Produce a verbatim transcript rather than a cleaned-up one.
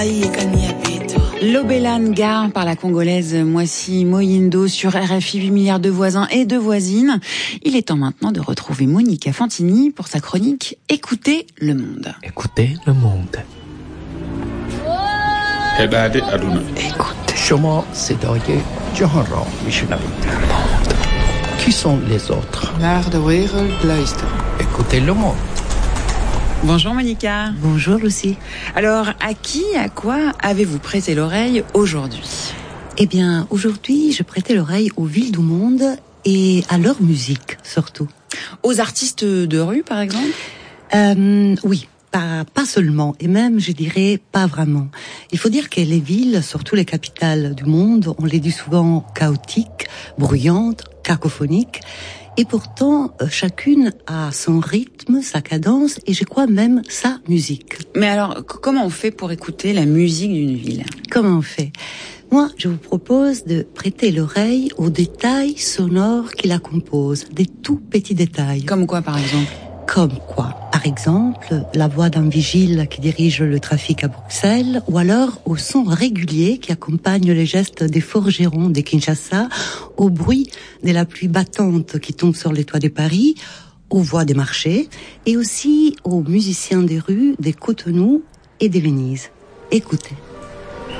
Lobelanga par la Congolaise Mwasi Moyindo sur R F I, huit milliards de voisins et de voisines. Il est temps maintenant de retrouver Monica Fantini pour sa chronique Écoutez le monde. Écoutez le monde. Écoutez. Shoma Sedoye Johara Mishnavita. Qui sont les autres? Naar de wereld luisteren. Écoutez le monde. Bonjour Monica. Bonjour Lucie. Alors, à qui, à quoi avez-vous prêté l'oreille aujourd'hui? Eh bien, aujourd'hui, je prêtais l'oreille aux villes du monde et à leur musique, surtout. Aux artistes de rue, par exemple? euh, Oui, pas, pas seulement, et même, je dirais, pas vraiment. Il faut dire que les villes, surtout les capitales du monde, on les dit souvent chaotiques, bruyantes, cacophoniques. Et pourtant, chacune a son rythme, sa cadence, et je crois même sa musique. Mais alors, comment on fait pour écouter la musique d'une ville? Comment on fait? Moi, je vous propose de prêter l'oreille aux détails sonores qui la composent, des tout petits détails. Comme quoi, par exemple? Comme quoi? Par exemple, la voix d'un vigile qui dirige le trafic à Bruxelles, ou alors au son régulier qui accompagne les gestes des forgerons de Kinshasa, au bruit de la pluie battante qui tombe sur les toits de Paris, aux voix des marchés, et aussi aux musiciens des rues, des Cotonou et des Venise. Écoutez.